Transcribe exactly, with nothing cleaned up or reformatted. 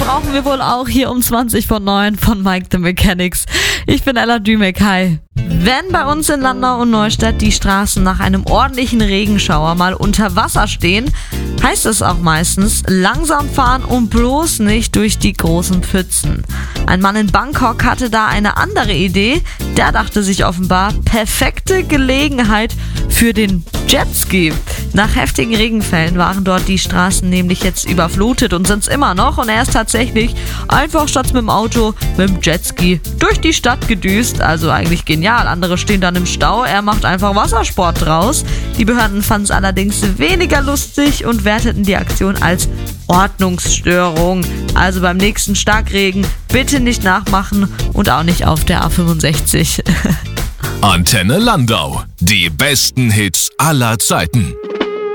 brauchen wir wohl auch hier um zwanzig vor neun von Mike the Mechanics. Ich bin Ella Dümek, hi. Wenn bei uns in Landau und Neustadt die Straßen nach einem ordentlichen Regenschauer mal unter Wasser stehen, heißt es auch meistens langsam fahren und bloß nicht durch die großen Pfützen. Ein Mann in Bangkok hatte da eine andere Idee. Der dachte sich offenbar, perfekte Gelegenheit für den Jetski. Nach heftigen Regenfällen waren dort die Straßen nämlich jetzt überflutet und sind es immer noch. Und er ist tatsächlich einfach statt mit dem Auto mit dem Jetski durch die Stadt gedüst. Also eigentlich genial. Andere stehen dann im Stau. Er macht einfach Wassersport draus. Die Behörden fanden es allerdings weniger lustig und werteten die Aktion als Ordnungsstörung. Also beim nächsten Starkregen bitte nicht nachmachen und auch nicht auf der A fünfundsechzig. Antenne Landau. Die besten Hits aller Zeiten.